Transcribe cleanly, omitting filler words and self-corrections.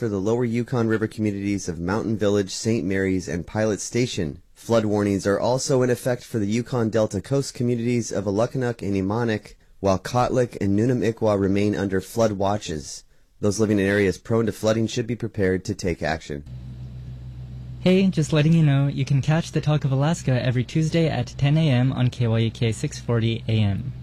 for the lower Yukon River communities of Mountain Village, St. Mary's, and Pilot Station. Flood warnings are also in effect for the Yukon Delta Coast communities of Aluknuk and Imanik, while Kotlik and Nunam-Ikwa remain under flood watches. Those living in areas prone to flooding should be prepared to take action. Hey, just letting you know, you can catch the Talk of Alaska every Tuesday at 10 a.m. on KYUK 640 AM.